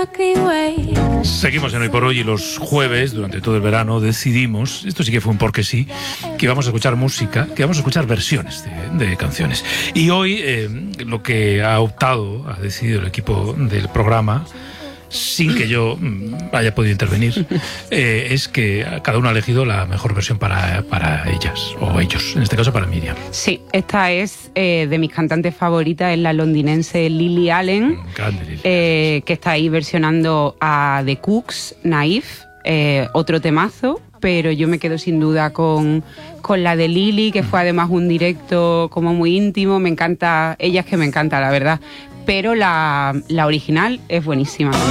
Seguimos en Hoy por Hoy y los jueves, durante todo el verano, decidimos, esto sí que fue un porque sí, que íbamos a escuchar música, que íbamos a escuchar versiones de canciones. Y hoy lo que ha decidido el equipo del programa, sin que yo haya podido intervenir, es que cada uno ha elegido la mejor versión para ellas, o ellos, en este caso para Miriam. Sí, esta es de mis cantantes favoritas, es la londinense Lily Allen, que está ahí versionando a The Cooks, Naive, otro temazo, pero yo me quedo sin duda con la de Lily, que fue además un directo como muy íntimo. Me encanta, ella es que me encanta, la verdad, pero la original es buenísima también.